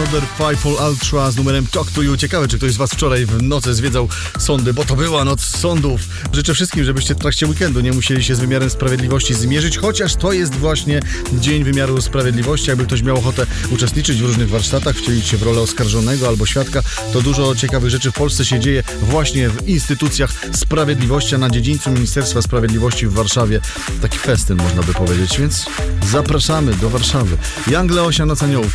Another Fightful Ultra z numerem Talk to You. Ciekawe, czy ktoś z was wczoraj w nocy zwiedzał sądy, bo to była noc sądów. Życzę wszystkim, żebyście w trakcie weekendu nie musieli się z wymiarem sprawiedliwości zmierzyć, chociaż to jest właśnie Dzień Wymiaru Sprawiedliwości. Jakby ktoś miał ochotę uczestniczyć w różnych warsztatach, wcielić się w rolę oskarżonego albo świadka, to dużo ciekawych rzeczy w Polsce się dzieje właśnie w instytucjach sprawiedliwości, a na dziedzińcu Ministerstwa Sprawiedliwości w Warszawie taki festyn, można by powiedzieć, więc zapraszamy do Warszawy. Young Leosia, Noc Aniołów.